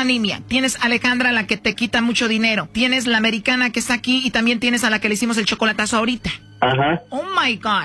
anemia. Tienes a Alejandra, la que te quita mucho dinero. Tienes la americana que está aquí y también tienes a la que le hicimos el chocolatazo ahorita. Ajá. Oh my God.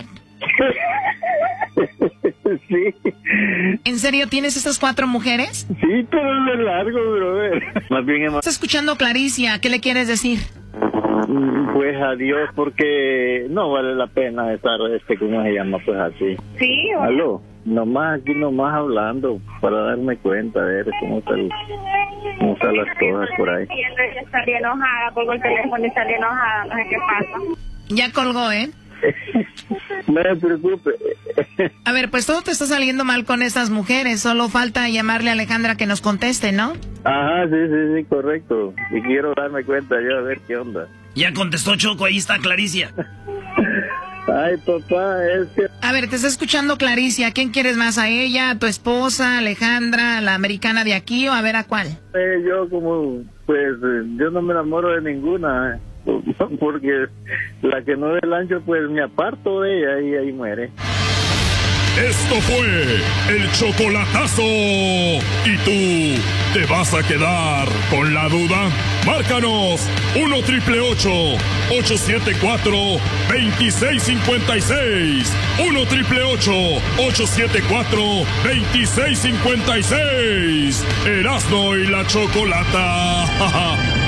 Sí. ¿En serio tienes estas 4 mujeres? Sí, pero es de largo, brother. Más bien hemos... Estás escuchando Claricia, ¿qué le quieres decir? Pues adiós, porque no vale la pena estar, ¿cómo se llama? Pues así. Sí. Aló, nomás hablando, para darme cuenta, a ver cómo están las cosas por ahí. Ella estaría enojada, colgó el teléfono y estaría enojada, no sé qué pasa. Ya colgó, ¿eh? No se preocupe. A ver, pues todo te está saliendo mal con estas mujeres. Solo falta llamarle a Alejandra que nos conteste, ¿no? Ajá, sí, correcto. Y quiero darme cuenta yo a ver qué onda. Ya contestó Choco, ahí está Claricia. Ay, papá, es que... A ver, te está escuchando Claricia. ¿Quién quieres más? ¿A ella, a tu esposa, Alejandra, la americana de aquí o a ver a cuál? Yo yo no me enamoro de ninguna, porque la que no dé el ancho, pues me aparto de ella y ahí muere. Esto fue el chocolatazo. ¿Y tú te vas a quedar con la duda? Márcanos 1-888-874-2656. 1-888-874-2656. Erasmo y la Chocolata.